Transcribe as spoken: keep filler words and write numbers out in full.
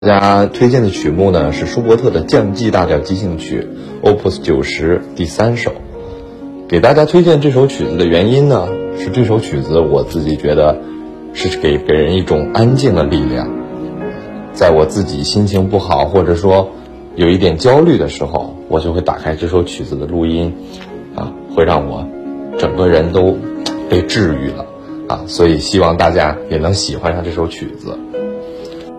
大家推荐的曲目呢是舒伯特的降 G 大调即兴曲 Opus 九十第三首。给大家推荐这首曲子的原因呢，是这首曲子我自己觉得是给给人一种安静的力量。在我自己心情不好或者说有一点焦虑的时候，我就会打开这首曲子的录音啊，会让我整个人都被治愈了啊，所以希望大家也能喜欢上这首曲子。